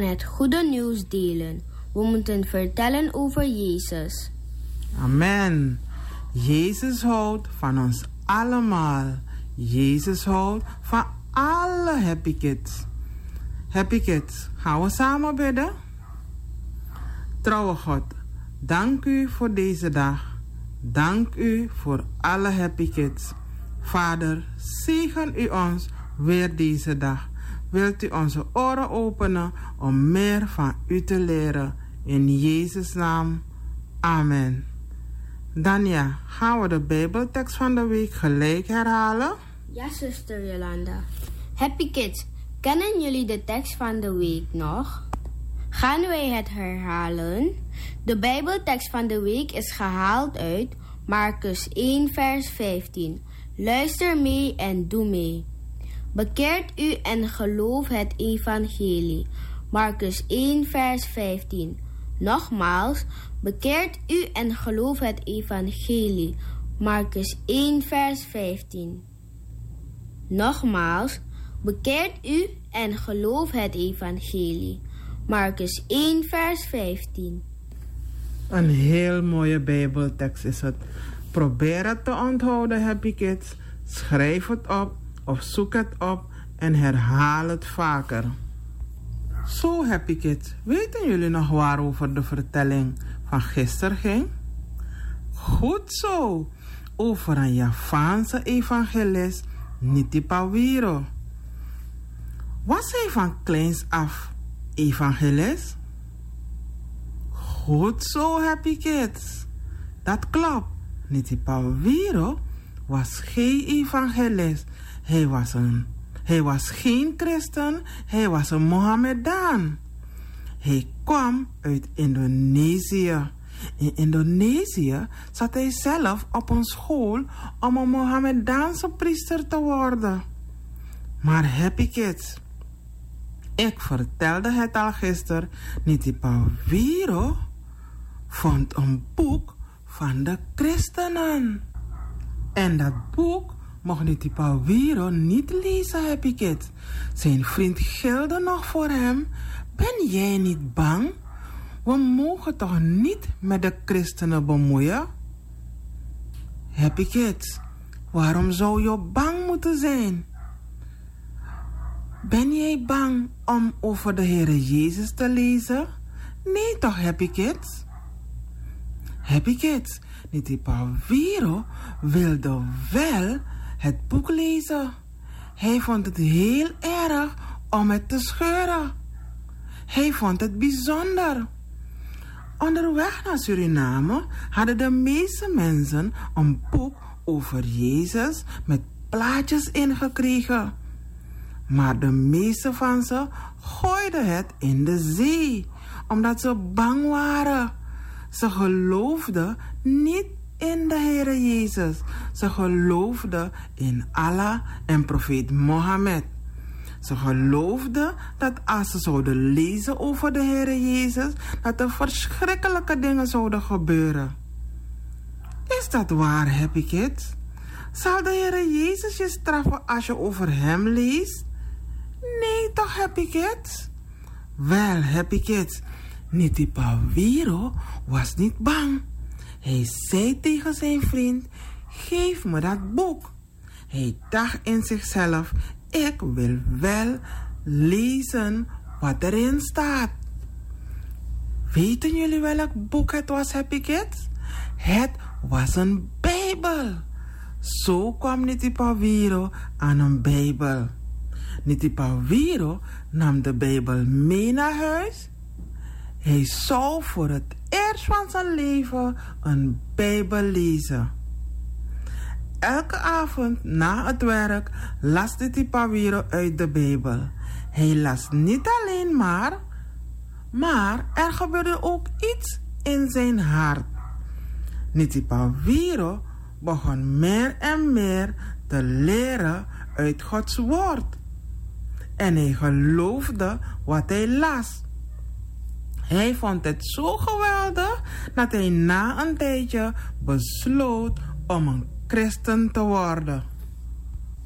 het goede nieuws delen. We moeten vertellen over Jezus. Amen. Jezus houdt van ons allemaal. Jezus houdt van alle Happy Kids. Happy Kids, gaan we samen bidden? Trouwe God, dank u voor deze dag. Dank u voor alle Happy Kids. Vader, zegen u ons weer deze dag. Wilt u onze oren openen om meer van u te leren. In Jezus' naam. Amen. Dania, gaan we de Bijbeltekst van de week gelijk herhalen? Ja, zuster Jolanda. Happy Kids, kennen jullie de tekst van de week nog? Gaan wij het herhalen? De Bijbeltekst van de week is gehaald uit Marcus 1 vers 15. Luister mee en doe mee. Bekeert u en geloof het evangelie. Marcus 1 vers 15. Nogmaals, bekeert u en geloof het evangelie. Marcus 1 vers 15. Nogmaals, bekeert u en geloof het evangelie. Marcus 1 vers 15. Een heel mooie Bijbeltekst is het. Probeer het te onthouden, Happy Kids. Schrijf het op of zoek het op en herhaal het vaker. Zo, Happy Kids, weten jullie nog waarover de vertelling van gisteren ging? Goed zo, over een Javaanse evangelist, Nitipawiro. Was hij van kleins af evangelist? Goed zo, Happy Kids. Dat klopt. Nitipawiro was geen evangelist. Hij was geen christen. Hij was een Mohammedaan. Hij kwam uit Indonesië. In Indonesië zat hij zelf op een school om een Mohammedaanse priester te worden. Maar Happy Kids, ik vertelde het al gisteren, Nitipawiro vond een boek van de christenen. En dat boek mocht Nitipawiro niet lezen, Happy Kids. Zijn vriend gilde nog voor hem. Ben jij niet bang? We mogen toch niet met de christenen bemoeien? Happy Kids, waarom zou je bang moeten zijn? Ben jij bang om over de Heere Jezus te lezen? Nee toch, Happy Kids? Happy Kids, Nitipawiro wilde wel het boek lezen. Hij vond het heel erg om het te scheuren. Hij vond het bijzonder. Onderweg naar Suriname hadden de meeste mensen een boek over Jezus met plaatjes ingekregen. Maar de meeste van ze gooiden het in de zee, omdat ze bang waren. Ze geloofden niet in de Heere Jezus. Ze geloofden in Allah en profeet Mohammed. Ze geloofden dat als ze zouden lezen over de Heere Jezus, dat er verschrikkelijke dingen zouden gebeuren. Is dat waar, Happy Kids? Zal de Heere Jezus je straffen als je over hem leest? Nee toch, Happy Kids? Wel, Happy Kids, Nitipawiro was niet bang. Hij zei tegen zijn vriend, geef me dat boek. Hij dacht in zichzelf, ik wil wel lezen wat erin staat. Weten jullie welk boek het was, Happy Kids? Het was een Bijbel. Zo kwam Nitipawiro aan een Bijbel. Nitipawiro nam de Bijbel mee naar huis. Hij zou voor het eerst van zijn leven een Bijbel lezen. Elke avond na het werk las Nitipawiro uit de Bijbel. Hij las niet alleen maar er gebeurde ook iets in zijn hart. Nitipawiro begon meer en meer te leren uit Gods woord. En hij geloofde wat hij las. Hij vond het zo geweldig dat hij na een tijdje besloot om een christen te worden.